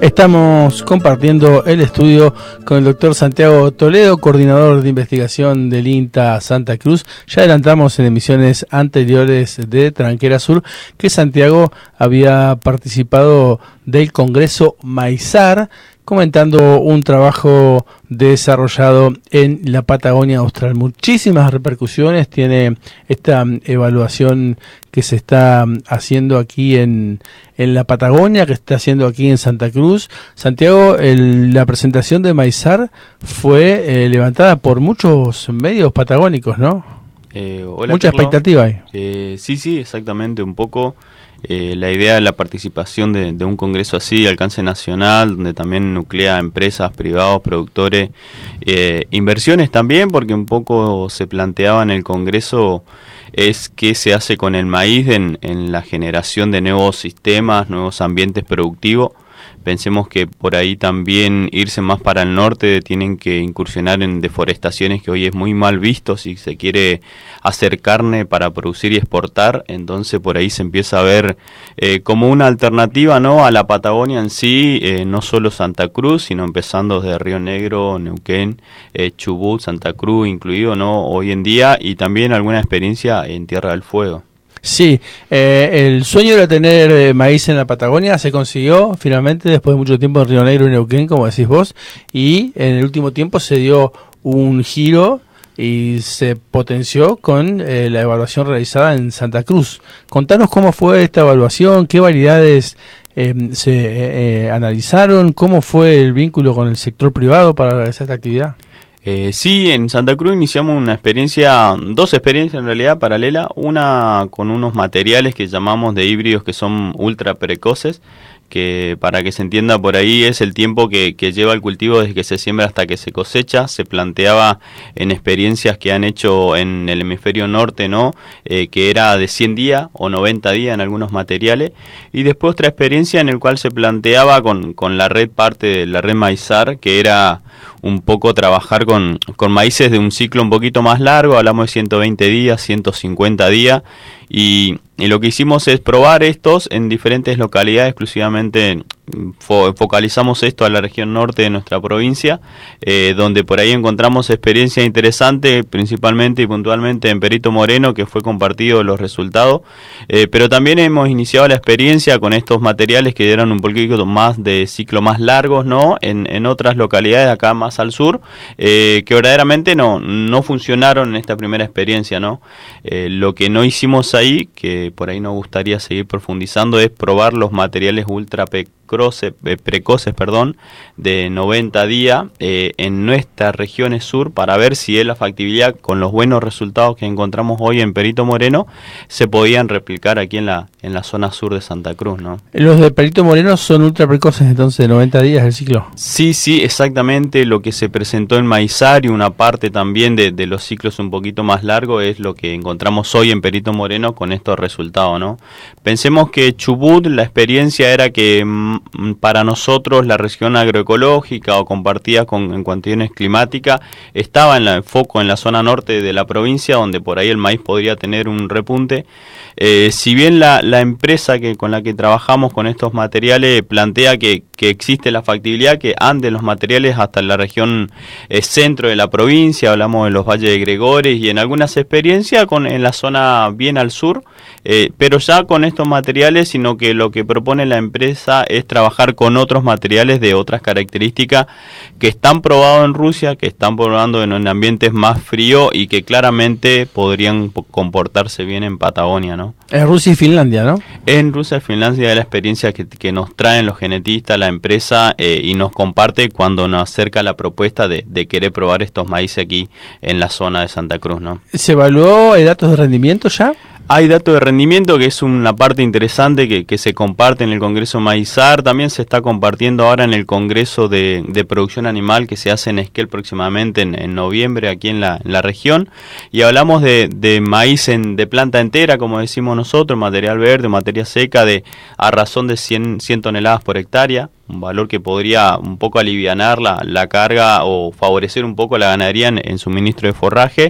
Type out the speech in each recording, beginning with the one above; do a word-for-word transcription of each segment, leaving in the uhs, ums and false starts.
Estamos compartiendo el estudio con el doctor Santiago Toledo, coordinador de investigación del INTA Santa Cruz. Ya adelantamos en emisiones anteriores de Tranquera Sur que Santiago había participado del Congreso Maizar, comentando un trabajo desarrollado en la Patagonia Austral. Muchísimas repercusiones tiene esta evaluación que se está haciendo aquí en, en la Patagonia, que está haciendo aquí en Santa Cruz. Santiago, el, la presentación de Maizar fue eh, levantada por muchos medios patagónicos, ¿no? Eh, hola, Mucha Carlos. expectativa ahí. Eh, sí, sí, exactamente, un poco eh, la idea de la participación de, de un congreso así de alcance nacional, donde también nuclea empresas, privados, productores, eh, inversiones también, porque un poco se planteaba en el congreso es qué se hace con el maíz en, en la generación de nuevos sistemas, nuevos ambientes productivos. Pensemos que por ahí también irse más para el norte tienen que incursionar en deforestaciones que hoy es muy mal visto si se quiere hacer carne para producir y exportar, entonces por ahí se empieza a ver eh, como una alternativa, ¿no?, a la Patagonia en sí, eh, no solo Santa Cruz, sino empezando desde Río Negro, Neuquén, eh, Chubut, Santa Cruz incluido, ¿no?, hoy en día, y también alguna experiencia en Tierra del Fuego. Sí, eh, el sueño era tener eh, maíz en la Patagonia, se consiguió finalmente después de mucho tiempo en Río Negro y Neuquén, como decís vos, y en el último tiempo se dio un giro y se potenció con eh, la evaluación realizada en Santa Cruz. Contanos cómo fue esta evaluación, qué variedades eh, se eh, eh, analizaron, cómo fue el vínculo con el sector privado para realizar esta actividad. Eh, sí, en Santa Cruz iniciamos una experiencia, dos experiencias en realidad paralelas, una con unos materiales que llamamos de híbridos que son ultra precoces, que para que se entienda por ahí es el tiempo que, que lleva el cultivo desde que se siembra hasta que se cosecha. Se planteaba en experiencias que han hecho en el hemisferio norte, ¿no?, eh, que era de cien días o noventa días en algunos materiales, y después otra experiencia en el cual se planteaba con, con la red parte de la red Maizar, que era un poco trabajar con, con maíces de un ciclo un poquito más largo, hablamos de ciento veinte días, ciento cincuenta días, y, y lo que hicimos es probar estos en diferentes localidades, exclusivamente fo focalizamos esto a la región norte de nuestra provincia, eh, donde por ahí encontramos experiencias interesantes, principalmente y puntualmente en Perito Moreno, que fue compartido los resultados, eh, pero también hemos iniciado la experiencia con estos materiales que dieron un poquito más de ciclo más largos, ¿no?, en, en otras localidades acá más al sur, eh, que verdaderamente no, no funcionaron en esta primera experiencia, ¿no? Eh, lo que no hicimos ahí, que por ahí nos gustaría seguir profundizando, es probar los materiales ultra precoces, eh, precoces perdón, de noventa días eh, en nuestras regiones sur, para ver si es la factibilidad, con los buenos resultados que encontramos hoy en Perito Moreno, se podían replicar aquí en la, en la zona sur de Santa Cruz, ¿no? Los de Perito Moreno son ultra precoces, entonces, de noventa días el ciclo. Sí, sí, exactamente lo que se presentó en Maizar, y una parte también de, de los ciclos un poquito más largos es lo que encontramos hoy en Perito Moreno con estos resultados, ¿no? Pensemos que Chubut, la experiencia era que mm, para nosotros la región agroecológica o compartida con, en cuestiones climáticas estaba en el foco en la zona norte de la provincia, donde por ahí el maíz podría tener un repunte. Eh, si bien la, la empresa que con la que trabajamos con estos materiales plantea que, que existe la factibilidad que anden los materiales hasta la región eh, centro de la provincia, hablamos de los valles de Gregores y en algunas experiencias con, en la zona bien al sur, eh, pero ya con estos materiales, sino que lo que propone la empresa es trabajar con otros materiales de otras características que están probados en Rusia, que están probando en, en ambientes más fríos y que claramente podrían comportarse bien en Patagonia, ¿no? En Rusia y Finlandia, ¿no? En Rusia y Finlandia es la experiencia que, que nos traen los genetistas, la empresa, eh, y nos comparte cuando nos acerca la propuesta de, de querer probar estos maíces aquí en la zona de Santa Cruz, ¿no? ¿Se evaluó el datos de rendimiento ya? Hay datos de rendimiento, que es una parte interesante que, que se comparte en el Congreso Maizar. También se está compartiendo ahora en el Congreso de, de Producción Animal que se hace en Esquel próximamente en, en noviembre aquí en la, en la región. Y hablamos de, de maíz en, de planta entera, como decimos nosotros, material verde, materia seca, de a razón de cien toneladas por hectárea. Un valor que podría un poco alivianar la, la carga o favorecer un poco la ganadería en, en suministro de forraje.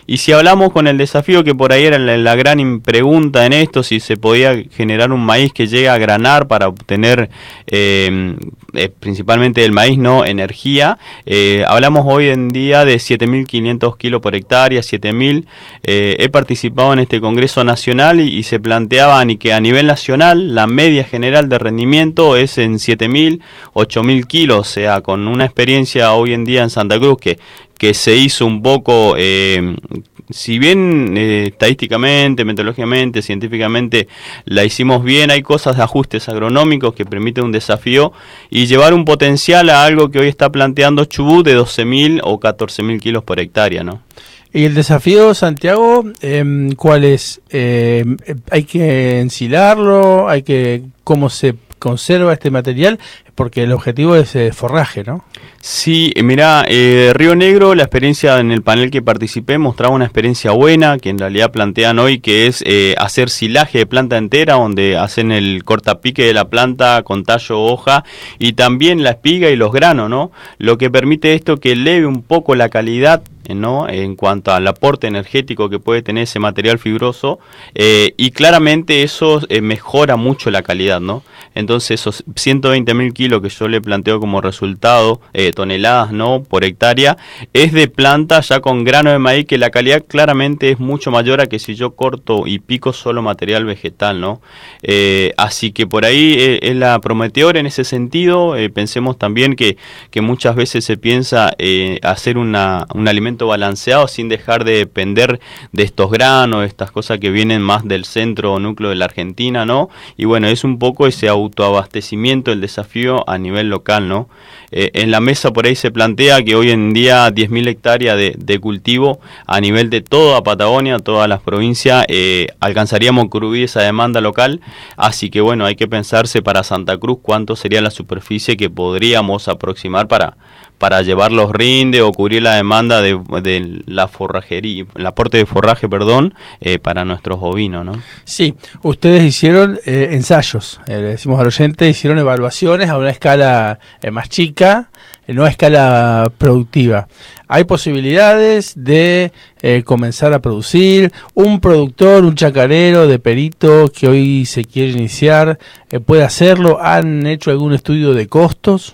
Y si hablamos con el desafío, que por ahí era la, la gran pregunta en esto, si se podía generar un maíz que llegue a granar para obtener eh, eh, principalmente el maíz, no energía, eh, hablamos hoy en día de siete mil quinientos kilos por hectárea, siete mil. Eh, he participado en este Congreso Nacional y, y se planteaban y que a nivel nacional la media general de rendimiento es en siete mil, ocho mil kilos, o sea, con una experiencia hoy en día en Santa Cruz que, que se hizo un poco, eh, si bien eh, estadísticamente, metodológicamente, científicamente la hicimos bien, hay cosas de ajustes agronómicos que permiten un desafío y llevar un potencial a algo que hoy está planteando Chubut de doce mil o catorce mil kilos por hectárea, ¿no? Y el desafío, Santiago, eh, ¿cuál es? Eh, ¿Hay que ensilarlo? ¿Hay que cómo se conserva este material? Porque el objetivo es eh, forraje, ¿no? Sí, mira, eh, Río Negro, la experiencia en el panel que participé mostraba una experiencia buena, que en realidad plantean hoy, que es eh, hacer silaje de planta entera, donde hacen el cortapique de la planta con tallo, hoja, y también la espiga y los granos, ¿no? Lo que permite esto que eleve un poco la calidad, ¿no?, en cuanto al aporte energético que puede tener ese material fibroso, eh, y claramente eso eh, mejora mucho la calidad, ¿no? Entonces esos ciento veinte mil kilos que yo le planteo como resultado, eh, toneladas, ¿no?, por hectárea, es de planta ya con grano de maíz, que la calidad claramente es mucho mayor a que si yo corto y pico solo material vegetal, ¿no? Eh, así que por ahí eh, es la prometedora en ese sentido. Eh, pensemos también que, que muchas veces se piensa eh, hacer una, un alimento balanceado sin dejar de depender de estos granos, estas cosas que vienen más del centro o núcleo de la Argentina, ¿no? Y bueno, es un poco ese autoabastecimiento, el desafío a nivel local, ¿no? Eh, en la mesa por ahí se plantea que hoy en día diez mil hectáreas de, de cultivo a nivel de toda Patagonia, todas las provincias, eh, alcanzaríamos cubrir esa demanda local, así que bueno, hay que pensarse para Santa Cruz cuánto sería la superficie que podríamos aproximar para para llevar los rindes o cubrir la demanda de, de la forrajería, el aporte de forraje, perdón, eh, para nuestros bovinos, ¿no? Sí, ustedes hicieron eh, ensayos, eh, le decimos al oyente, hicieron evaluaciones a una escala eh, más chica, eh, no a escala productiva. Hay posibilidades de eh, comenzar a producir. Un productor, un chacarero de Perito que hoy se quiere iniciar, eh, puede hacerlo. ¿Han hecho algún estudio de costos?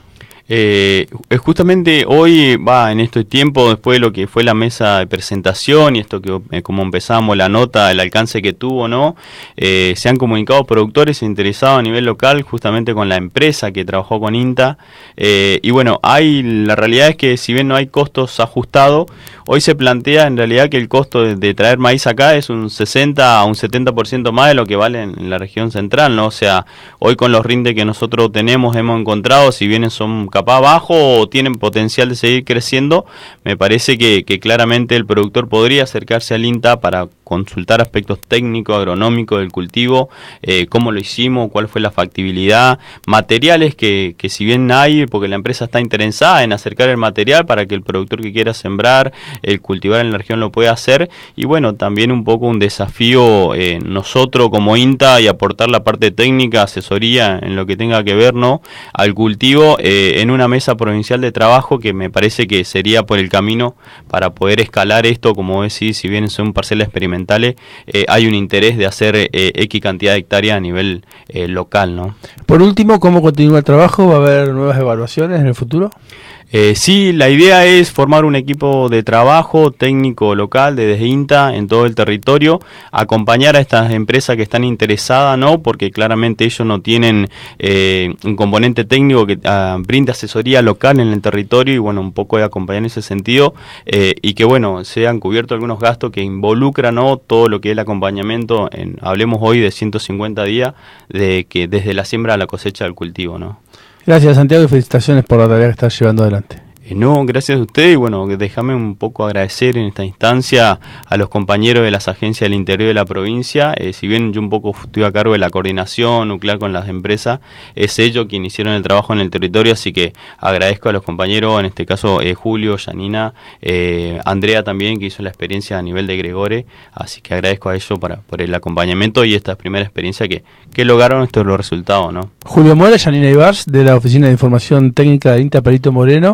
Eh, justamente hoy, va en este tiempo, después de lo que fue la mesa de presentación y esto que eh, como empezamos la nota, el alcance que tuvo, ¿no? Eh, se han comunicado productores interesados a nivel local, justamente con la empresa que trabajó con INTA. Eh, y bueno, hay la realidad es que si bien no hay costos ajustados, hoy se plantea en realidad que el costo de, de traer maíz acá es un sesenta a un setenta por ciento más de lo que vale en, en la región central, ¿no? O sea, hoy con los rindes que nosotros tenemos, hemos encontrado, si bien son capaz bajo o tienen potencial de seguir creciendo, me parece que, que claramente el productor podría acercarse al INTA para consultar aspectos técnicos, agronómicos del cultivo, eh, cómo lo hicimos, cuál fue la factibilidad, materiales que, que si bien hay, porque la empresa está interesada en acercar el material para que el productor que quiera sembrar, el cultivar en la región lo pueda hacer, y bueno, también un poco un desafío eh, nosotros como INTA y aportar la parte técnica, asesoría en lo que tenga que ver, ¿no?, al cultivo, eh, en una mesa provincial de trabajo que me parece que sería por el camino para poder escalar esto, como decís, si bien son parcelas experimentales, eh, hay un interés de hacer eh, X cantidad de hectáreas a nivel eh, local, ¿no? Por último, ¿cómo continúa el trabajo? ¿Va a haber nuevas evaluaciones en el futuro? Eh, sí, la idea es formar un equipo de trabajo técnico local desde INTA en todo el territorio, acompañar a estas empresas que están interesadas, ¿no?, porque claramente ellos no tienen eh, un componente técnico que uh, brinde asesoría local en el territorio y bueno, un poco de acompañar en ese sentido eh, y que bueno, sean cubiertos algunos gastos que involucran, ¿no?, todo lo que es el acompañamiento, en, hablemos hoy de ciento cincuenta días, de que desde la siembra a la cosecha del cultivo, ¿no? Gracias, Santiago, y felicitaciones por la tarea que estás llevando adelante. Eh, no, gracias a usted y bueno, déjame un poco agradecer en esta instancia a los compañeros de las agencias del interior de la provincia. Eh, si bien yo un poco estoy a cargo de la coordinación nuclear con las empresas, es ellos quienes hicieron el trabajo en el territorio, así que agradezco a los compañeros, en este caso eh, Julio, Janina, eh, Andrea también, que hizo la experiencia a nivel de Gregore, así que agradezco a ellos para, por el acompañamiento y esta primera experiencia que, que lograron estos los resultados, ¿no? Julio Mora, Janina Ibars, de la Oficina de Información Técnica de INTA Perito Moreno, y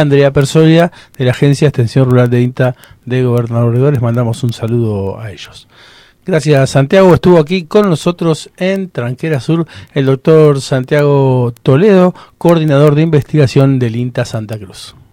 Andrea Persolia de la Agencia de Extensión Rural de INTA de Gobernador Redó. Les mandamos un saludo a ellos. Gracias, Santiago. Estuvo aquí con nosotros en Tranquera Sur el doctor Santiago Toledo, coordinador de investigación del INTA Santa Cruz.